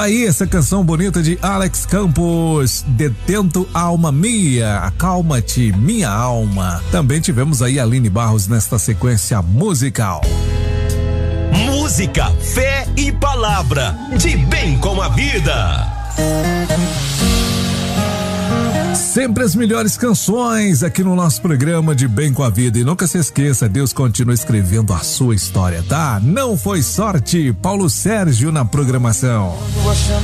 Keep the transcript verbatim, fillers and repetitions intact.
aí essa canção bonita de Alex Campos, Detento Alma Mia, Acalma-te Minha Alma. Também tivemos aí a Aline Barros nesta sequência musical. Música, fé e palavra, de bem com a vida. Sempre as melhores canções aqui no nosso programa de Bem com a Vida. E nunca se esqueça, Deus continua escrevendo a sua história, tá? Não foi sorte, Paulo Sérgio na programação. Quando a chama